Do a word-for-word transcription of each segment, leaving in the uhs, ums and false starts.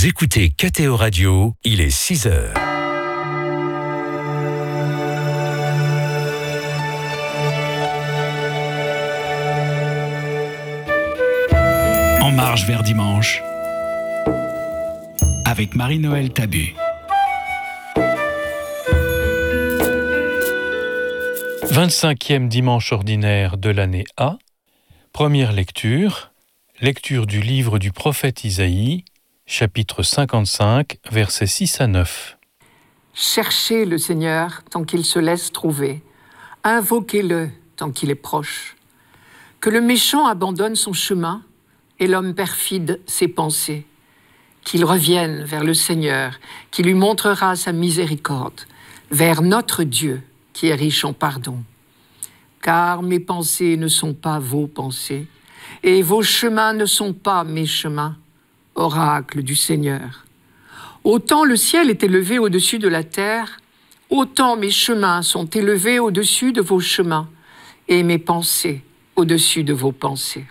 Vous écoutez K T O Radio, il est six heures. En marche vers dimanche, avec Marie-Noël Tabu. vingt-cinquième dimanche ordinaire de l'année A, première lecture, lecture du livre du prophète Isaïe, chapitre cinquante-cinq, versets six à neuf. Cherchez le Seigneur tant qu'il se laisse trouver, invoquez-le tant qu'il est proche. Que le méchant abandonne son chemin et l'homme perfide ses pensées. Qu'il revienne vers le Seigneur, qui lui montrera sa miséricorde, vers notre Dieu, qui est riche en pardon. Car mes pensées ne sont pas vos pensées, et vos chemins ne sont pas mes chemins, oracle du Seigneur. Autant le ciel est élevé au-dessus de la terre, autant mes chemins sont élevés au-dessus de vos chemins, et mes pensées au-dessus de vos pensées.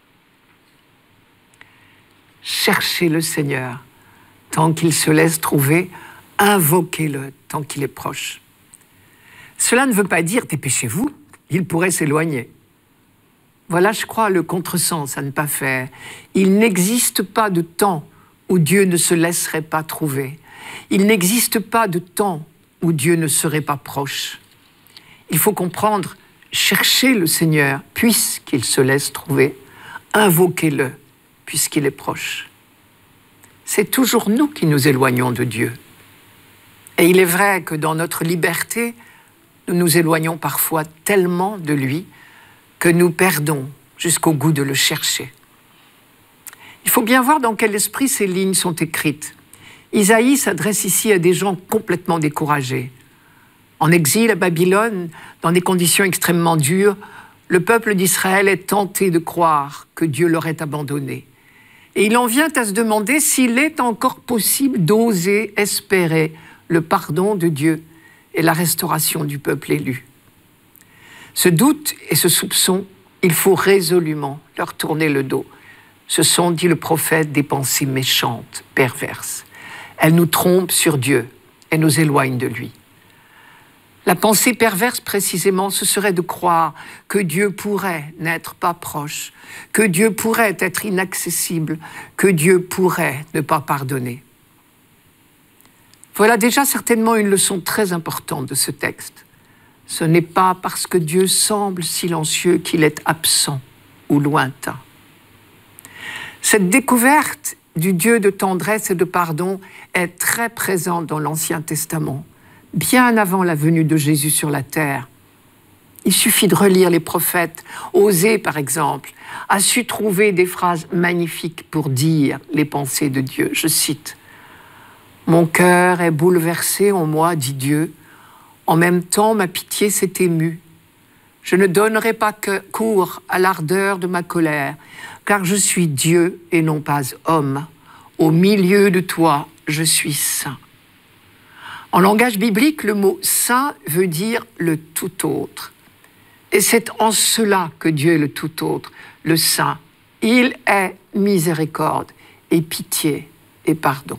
Cherchez le Seigneur tant qu'il se laisse trouver, invoquez-le tant qu'il est proche. Cela ne veut pas dire dépêchez-vous, il pourrait s'éloigner. Voilà, je crois, le contresens à ne pas faire. Il n'existe pas de temps où Dieu ne se laisserait pas trouver. Il n'existe pas de temps où Dieu ne serait pas proche. Il faut comprendre, cherchez le Seigneur puisqu'il se laisse trouver, invoquez-le puisqu'il est proche. C'est toujours nous qui nous éloignons de Dieu. Et il est vrai que dans notre liberté, nous nous éloignons parfois tellement de lui que nous perdons jusqu'au goût de le chercher. Il faut bien voir dans quel esprit ces lignes sont écrites. Isaïe s'adresse ici à des gens complètement découragés. En exil à Babylone, dans des conditions extrêmement dures, le peuple d'Israël est tenté de croire que Dieu l'aurait abandonné. Et il en vient à se demander s'il est encore possible d'oser espérer le pardon de Dieu et la restauration du peuple élu. Ce doute et ce soupçon, il faut résolument leur tourner le dos. Ce sont, dit le prophète, des pensées méchantes, perverses. Elles nous trompent sur Dieu et nous éloignent de lui. La pensée perverse, précisément, ce serait de croire que Dieu pourrait n'être pas proche, que Dieu pourrait être inaccessible, que Dieu pourrait ne pas pardonner. Voilà déjà certainement une leçon très importante de ce texte. Ce n'est pas parce que Dieu semble silencieux qu'il est absent ou lointain. Cette découverte du Dieu de tendresse et de pardon est très présente dans l'Ancien Testament, bien avant la venue de Jésus sur la terre. Il suffit de relire les prophètes. Osée, par exemple, a su trouver des phrases magnifiques pour dire les pensées de Dieu. Je cite « Mon cœur est bouleversé en moi, dit Dieu. En même temps, ma pitié s'est émue. Je ne donnerai pas que cours à l'ardeur de ma colère, car je suis Dieu et non pas homme. Au milieu de toi, je suis saint. » En langage biblique, le mot « saint » veut dire « le tout autre ». Et c'est en cela que Dieu est le tout autre, le saint. Il est miséricorde et pitié et pardon.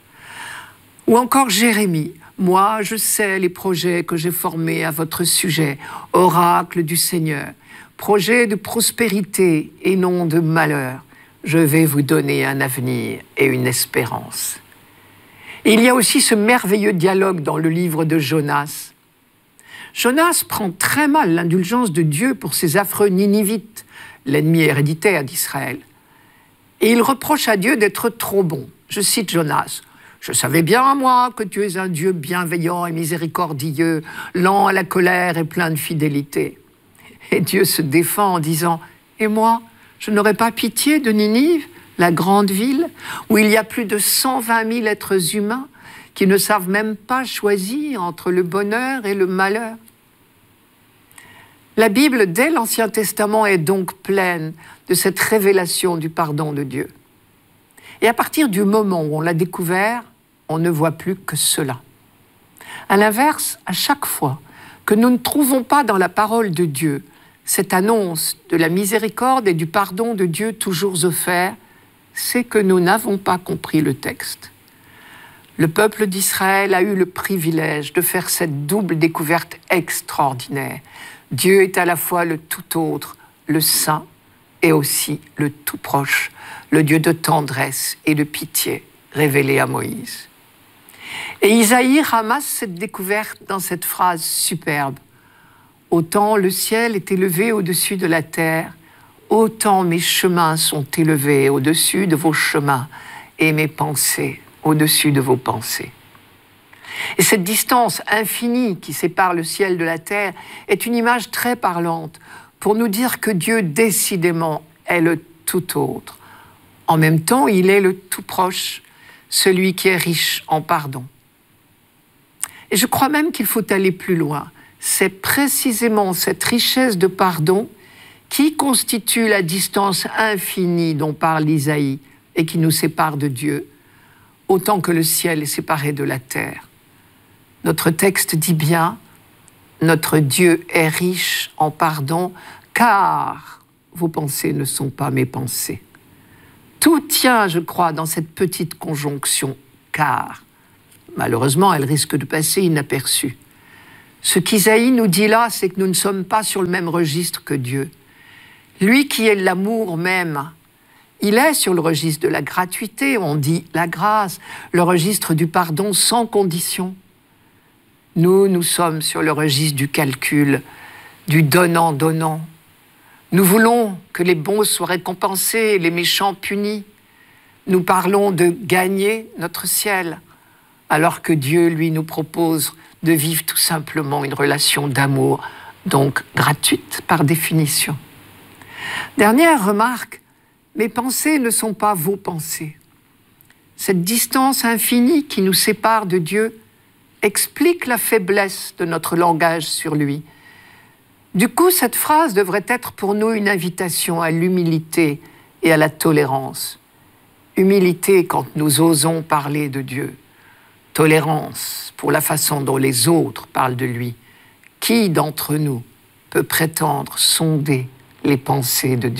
Ou encore Jérémie. « Moi, je sais les projets que j'ai formés à votre sujet, oracle du Seigneur, projets de prospérité et non de malheur. Je vais vous donner un avenir et une espérance. » Et il y a aussi ce merveilleux dialogue dans le livre de Jonas. Jonas prend très mal l'indulgence de Dieu pour ses affreux Ninivites, l'ennemi héréditaire d'Israël. Et il reproche à Dieu d'être trop bon. Je cite Jonas. « Je savais bien, moi, que tu es un Dieu bienveillant et miséricordieux, lent à la colère et plein de fidélité. » Et Dieu se défend en disant « Et moi, je n'aurais pas pitié de Ninive, la grande ville, où il y a plus de cent vingt mille êtres humains qui ne savent même pas choisir entre le bonheur et le malheur. » La Bible, dès l'Ancien Testament, est donc pleine de cette révélation du pardon de Dieu. Et à partir du moment où on l'a découvert, on ne voit plus que cela. À l'inverse, à chaque fois que nous ne trouvons pas dans la parole de Dieu cette annonce de la miséricorde et du pardon de Dieu toujours offert, c'est que nous n'avons pas compris le texte. Le peuple d'Israël a eu le privilège de faire cette double découverte extraordinaire. Dieu est à la fois le tout autre, le saint, et aussi le tout proche, le Dieu de tendresse et de pitié révélé à Moïse. Et Isaïe ramasse cette découverte dans cette phrase superbe. « Autant le ciel est élevé au-dessus de la terre, autant mes chemins sont élevés au-dessus de vos chemins et mes pensées au-dessus de vos pensées. » Et cette distance infinie qui sépare le ciel de la terre est une image très parlante pour nous dire que Dieu, décidément, est le tout autre. En même temps, il est le tout proche, celui qui est riche en pardon. Et je crois même qu'il faut aller plus loin. C'est précisément cette richesse de pardon qui constitue la distance infinie dont parle Isaïe et qui nous sépare de Dieu, autant que le ciel est séparé de la terre. Notre texte dit bien « Notre Dieu est riche en pardon, car vos pensées ne sont pas mes pensées. » Tout tient, je crois, dans cette petite conjonction « car ». Malheureusement, elle risque de passer inaperçue. Ce qu'Isaïe nous dit là, c'est que nous ne sommes pas sur le même registre que Dieu. Lui qui est l'amour même, il est sur le registre de la gratuité, on dit la grâce, le registre du pardon sans condition. Nous, nous sommes sur le registre du calcul, du donnant-donnant. Nous voulons que les bons soient récompensés et les méchants punis. Nous parlons de gagner notre ciel, alors que Dieu, lui, nous propose de vivre tout simplement une relation d'amour, donc gratuite par définition. Dernière remarque, mes pensées ne sont pas vos pensées. Cette distance infinie qui nous sépare de Dieu explique la faiblesse de notre langage sur lui. Du coup, cette phrase devrait être pour nous une invitation à l'humilité et à la tolérance. Humilité quand nous osons parler de Dieu. Tolérance pour la façon dont les autres parlent de lui. Qui d'entre nous peut prétendre sonder les pensées de Dieu ?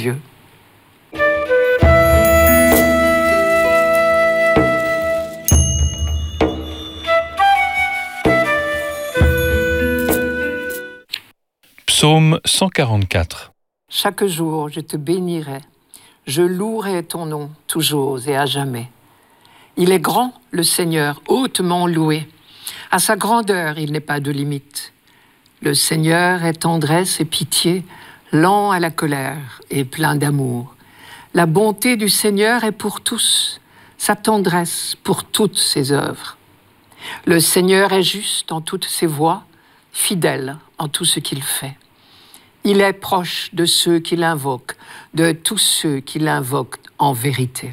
Psaume cent quarante-quatre. Chaque jour, je te bénirai, je louerai ton nom toujours et à jamais. Il est grand, le Seigneur, hautement loué. À sa grandeur, il n'est pas de limite. Le Seigneur est tendresse et pitié, lent à la colère et plein d'amour. La bonté du Seigneur est pour tous, sa tendresse pour toutes ses œuvres. Le Seigneur est juste en toutes ses voies, fidèle en tout ce qu'il fait. Il est proche de ceux qui l'invoquent, de tous ceux qui l'invoquent en vérité.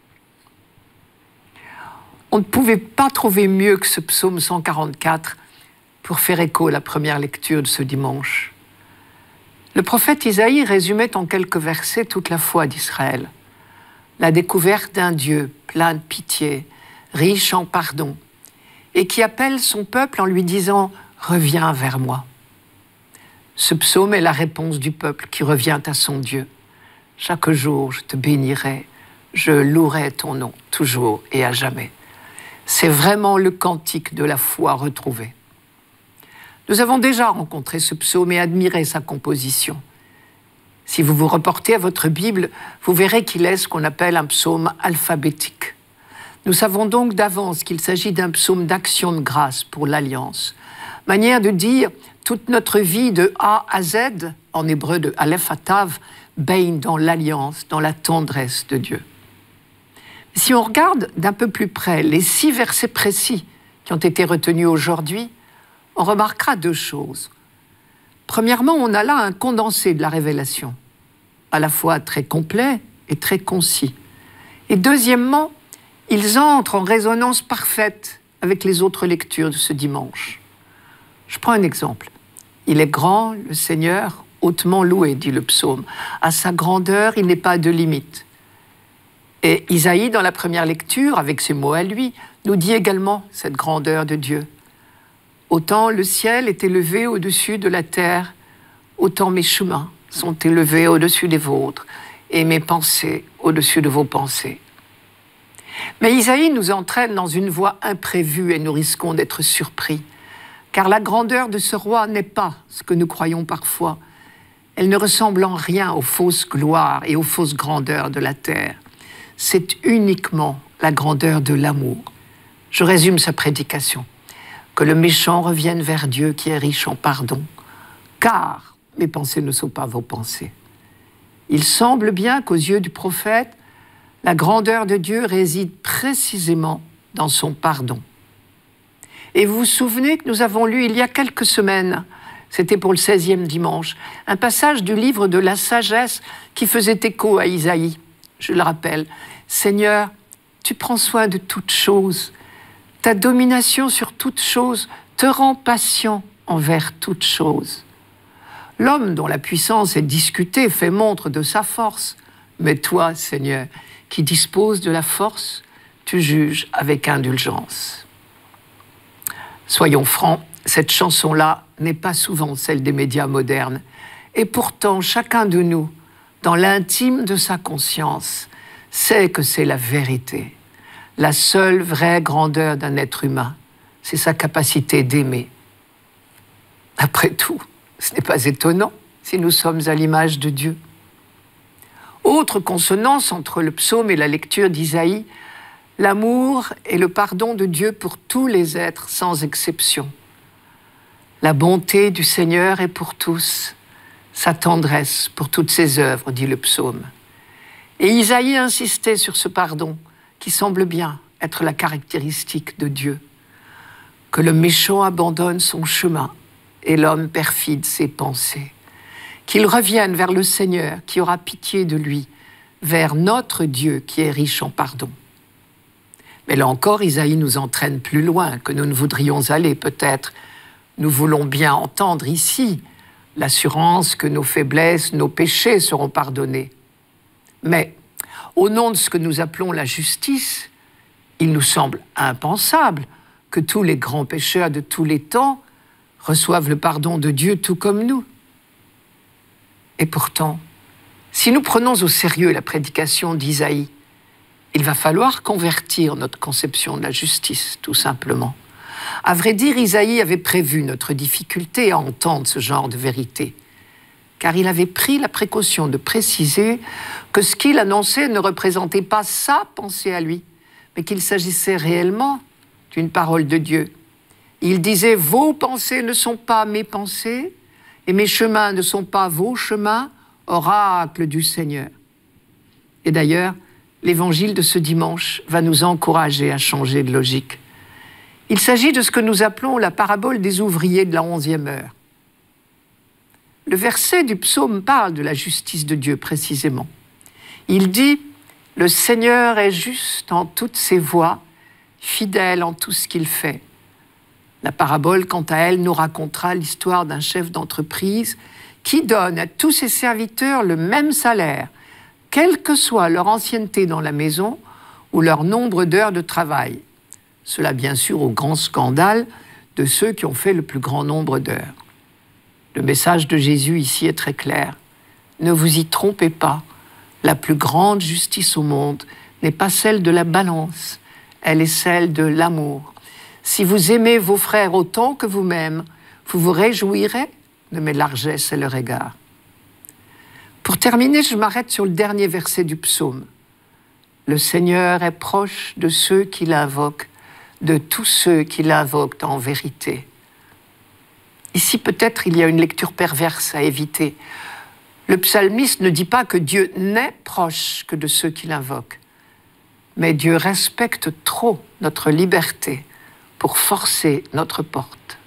On ne pouvait pas trouver mieux que ce psaume cent quarante-quatre pour faire écho à la première lecture de ce dimanche. Le prophète Isaïe résumait en quelques versets toute la foi d'Israël. La découverte d'un Dieu plein de pitié, riche en pardon, et qui appelle son peuple en lui disant « Reviens vers moi ». Ce psaume est la réponse du peuple qui revient à son Dieu. Chaque jour, je te bénirai, je louerai ton nom, toujours et à jamais. C'est vraiment le cantique de la foi retrouvée. Nous avons déjà rencontré ce psaume et admiré sa composition. Si vous vous reportez à votre Bible, vous verrez qu'il est ce qu'on appelle un psaume alphabétique. Nous savons donc d'avance qu'il s'agit d'un psaume d'action de grâce pour l'Alliance. Manière de dire, toute notre vie de A à Z, en hébreu de Aleph à Tav, baigne dans l'Alliance, dans la tendresse de Dieu. Si on regarde d'un peu plus près les six versets précis qui ont été retenus aujourd'hui, on remarquera deux choses. Premièrement, on a là un condensé de la révélation, à la fois très complet et très concis. Et deuxièmement, ils entrent en résonance parfaite avec les autres lectures de ce dimanche. Je prends un exemple. Il est grand, le Seigneur, hautement loué, dit le psaume. À sa grandeur, il n'est pas de limite. Et Isaïe, dans la première lecture, avec ses mots à lui, nous dit également cette grandeur de Dieu. Autant le ciel est élevé au-dessus de la terre, autant mes chemins sont élevés au-dessus des vôtres, et mes pensées au-dessus de vos pensées. Mais Isaïe nous entraîne dans une voie imprévue et nous risquons d'être surpris. Car la grandeur de ce roi n'est pas ce que nous croyons parfois. Elle ne ressemble en rien aux fausses gloires et aux fausses grandeurs de la terre. C'est uniquement la grandeur de l'amour. Je résume sa prédication. Que le méchant revienne vers Dieu qui est riche en pardon, car mes pensées ne sont pas vos pensées. Il semble bien qu'aux yeux du prophète, la grandeur de Dieu réside précisément dans son pardon. Et vous vous souvenez que nous avons lu il y a quelques semaines, c'était pour le seizième dimanche, un passage du livre de la sagesse qui faisait écho à Isaïe. Je le rappelle, « Seigneur, tu prends soin de toutes choses. Ta domination sur toutes choses te rend patient envers toutes choses. L'homme dont la puissance est discutée fait montre de sa force. Mais toi, Seigneur, qui disposes de la force, tu juges avec indulgence. » Soyons francs, cette chanson-là n'est pas souvent celle des médias modernes. Et pourtant, chacun de nous, dans l'intime de sa conscience, sait que c'est la vérité. La seule vraie grandeur d'un être humain, c'est sa capacité d'aimer. Après tout, ce n'est pas étonnant si nous sommes à l'image de Dieu. Autre consonance entre le psaume et la lecture d'Isaïe, l'amour et le pardon de Dieu pour tous les êtres sans exception. La bonté du Seigneur est pour tous, sa tendresse pour toutes ses œuvres, dit le psaume. Et Isaïe insistait sur ce pardon qui semble bien être la caractéristique de Dieu. Que le méchant abandonne son chemin et l'homme perfide ses pensées. Qu'il revienne vers le Seigneur qui aura pitié de lui, vers notre Dieu qui est riche en pardon. Mais là encore, Isaïe nous entraîne plus loin que nous ne voudrions aller peut-être. Nous voulons bien entendre ici l'assurance que nos faiblesses, nos péchés seront pardonnés. Mais au nom de ce que nous appelons la justice, il nous semble impensable que tous les grands pécheurs de tous les temps reçoivent le pardon de Dieu tout comme nous. Et pourtant, si nous prenons au sérieux la prédication d'Isaïe, il va falloir convertir notre conception de la justice, tout simplement. À vrai dire, Isaïe avait prévu notre difficulté à entendre ce genre de vérité, car il avait pris la précaution de préciser que ce qu'il annonçait ne représentait pas sa pensée à lui, mais qu'il s'agissait réellement d'une parole de Dieu. Il disait « Vos pensées ne sont pas mes pensées, et mes chemins ne sont pas vos chemins, oracle du Seigneur. » Et d'ailleurs, l'évangile de ce dimanche va nous encourager à changer de logique. Il s'agit de ce que nous appelons la parabole des ouvriers de la onzième heure. Le verset du psaume parle de la justice de Dieu précisément. Il dit « Le Seigneur est juste en toutes ses voies, fidèle en tout ce qu'il fait. » La parabole, quant à elle, nous racontera l'histoire d'un chef d'entreprise qui donne à tous ses serviteurs le même salaire, quelle que soit leur ancienneté dans la maison ou leur nombre d'heures de travail. Cela, bien sûr, au grand scandale de ceux qui ont fait le plus grand nombre d'heures. Le message de Jésus ici est très clair. Ne vous y trompez pas. La plus grande justice au monde n'est pas celle de la balance, elle est celle de l'amour. Si vous aimez vos frères autant que vous-même, vous vous réjouirez de mes largesses à leur égard. Pour terminer, je m'arrête sur le dernier verset du psaume. Le Seigneur est proche de ceux qui l'invoquent, de tous ceux qui l'invoquent en vérité. Ici, peut-être, il y a une lecture perverse à éviter. Le psalmiste ne dit pas que Dieu n'est proche que de ceux qui l'invoquent, mais Dieu respecte trop notre liberté pour forcer notre porte.